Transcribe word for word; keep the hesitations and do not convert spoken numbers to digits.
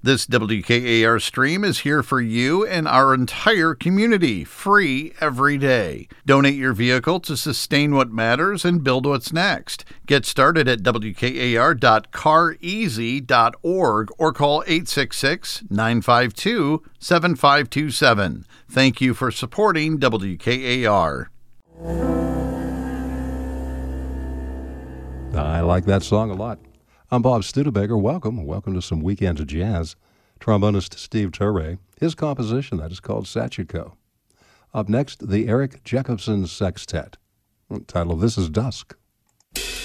This W K A R stream is here for you and our entire community, free every day. Donate your vehicle to sustain what matters and build what's next. Get started at W K A R dot car easy dot org or call eight six six, nine five two, seven five two seven. Thank you for supporting W K A R. I like that song a lot. I'm Bob Studebaker. Welcome. Welcome to some Weekends of Jazz. Trombonist Steve Turre. His composition, that is called Sachiko. Up next, the Eric Jacobson Sextet. The title of this is Dusk.